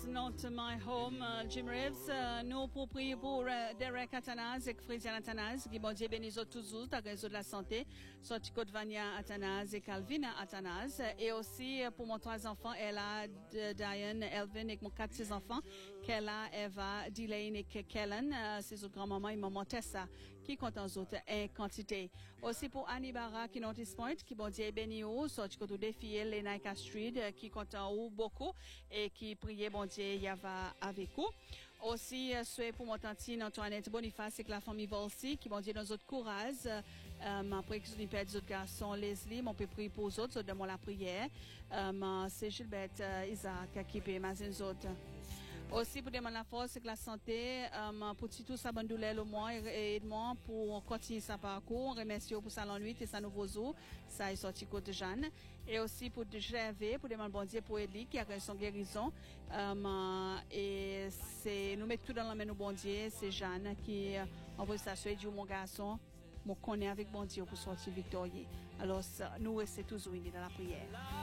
Not My Home, Jim Reeves, nous pour prier pour Derek Athanase et Frisian Athanase, qui bon Dieu bénisse toujours, ta raison de la santé, sorti Côte Vania Athanase et Calvina Athanase, et aussi pour mon 3 enfants, elle a Diane, Elvin et mon 4 enfants, qu'elle a Eva, Delaney et Kellen, c'est son grand-maman et maman Tessa, qui comptent en autres en quantité. Aussi pour Annie Barra, qui notice point, qui bon Dieu bénisse, sorti Côte défier les Naika Street, qui comptent en haut beaucoup, et qui priait bon Dieu y va avec vous. Aussi souhait pour mon tantine Antoinette Boniface et que la famille Volsi qui bon Dieu dans autres courage après qu'ils ont perdu d'autres garçons Leslie on peut prier pour les autres de moi la prière c'est Gilbert Isaac qui peut mazen autres. Aussi pour demander la force et la santé, pour tout ça bandoulel au moins et moi pour continuer sa parcours, remercier pour ça l'ennui et sa nouveau zoo, ça est sorti côté Jeanne et aussi pour GV pour demander bon Dieu pour Elie qui a son guérison et c'est nous mettre tout dans la main au bon Dieu, c'est Jeanne qui envoie ça sur Dieu mon garçon, mon connaît avec bon Dieu pour sortir victorieux. Alors nous c'est toujours unis dans la prière.